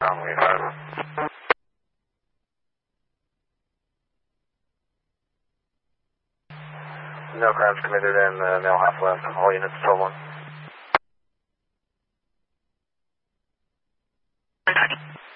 Runway 5. No crimes committed in male half left. All units 12-1.